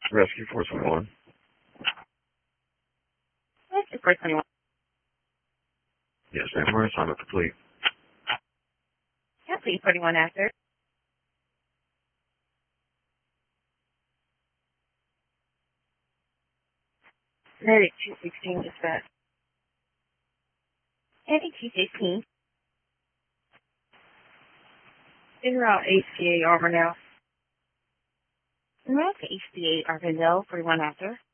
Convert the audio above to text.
Rescue 421. Rescue 421. Yes, ma'am. We're assignment complete. Rescue 41 after. Medic 216 dispatch. Medic 216. En route HCA Arbor now. En route to HCA Arbor 41 after.